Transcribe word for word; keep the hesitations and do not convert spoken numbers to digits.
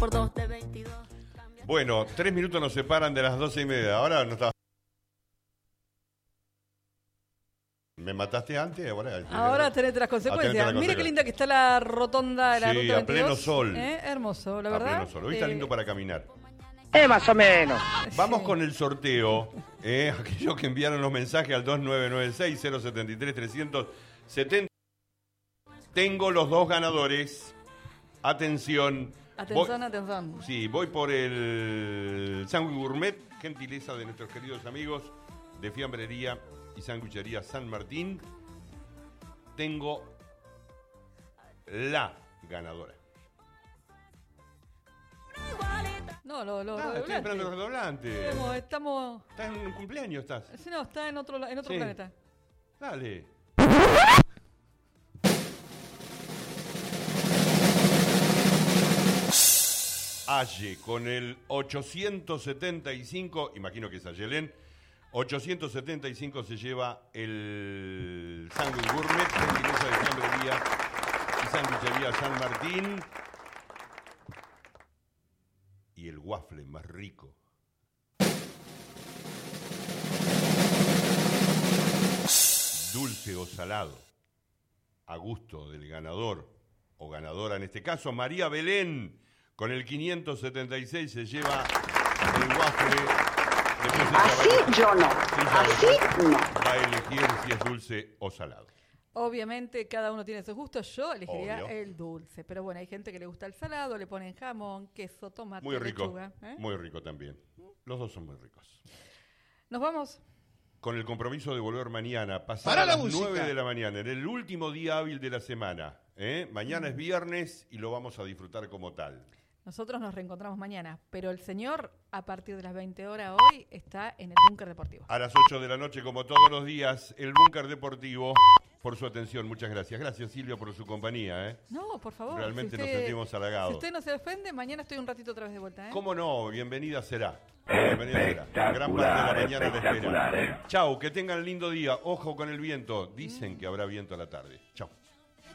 por dos de veintidós. Bueno, tres minutos nos separan de las doce y media. Ahora no estaba. ¿Me mataste antes? Ahora, Ahora tenés las consecuencias. Mire qué linda que está la rotonda de la sí, ruta veintidós. a pleno sol. ¿Eh? Hermoso, la a verdad. Pleno sol. Hoy está eh... lindo para caminar. Eh, más o menos. Vamos sí. con el sorteo. Eh, aquellos que enviaron los mensajes al dos nueve nueve seis, cero siete tres, tres siete cero. Tengo los dos ganadores. Atención. Atención, voy, atención. Sí, voy por el sándwich gourmet, gentileza de nuestros queridos amigos de Fiambrería y Sanguchería San Martín. Tengo la ganadora. No, lo, lo, Ah, estoy esperando los redoblantes. Estamos, estamos... ¿Estás en un cumpleaños? ¿Estás? Sí, no, está en otro, en otro Sí. planeta. Dale. Aye, con el ochocientos setenta y cinco, imagino que es Ayelén, ochocientos setenta y cinco se lleva el sándwich gourmet, gentileza de Fiambrería y Sanguchería San Martín. Y el waffle más rico. Dulce o salado, a gusto del ganador o ganadora en este caso, María Belén, con el quinientos setenta y seis se lleva el waffle. Así yo no, así no. Va a elegir si es dulce o salado. Obviamente cada uno tiene sus gustos, yo elegiría Obvio. el dulce, pero bueno, hay gente que le gusta el salado, le ponen jamón, queso, tomate, Muy rico, lechuga, ¿eh? muy rico también. Los dos son muy ricos. ¿Nos vamos? Con el compromiso de volver mañana, pasar Para a la las música. nueve de la mañana, en el último día hábil de la semana. ¿eh? Mañana es viernes y lo vamos a disfrutar como tal. Nosotros nos reencontramos mañana, pero el señor, a partir de las veinte horas hoy, está en el Búnker Deportivo. A las ocho de la noche, como todos los días, el Búnker Deportivo, por su atención. Muchas gracias. Gracias, Silvio, por su compañía. ¿eh? No, por favor. Realmente si nos usted, sentimos halagados. Si usted no se ofende, mañana estoy un ratito otra vez de vuelta. ¿eh? ¿Cómo no? Bienvenida será. Bienvenida será. Gran parte de la mañana le espera. Chau, que tengan lindo día. Ojo con el viento. Dicen que habrá viento a la tarde. Chau.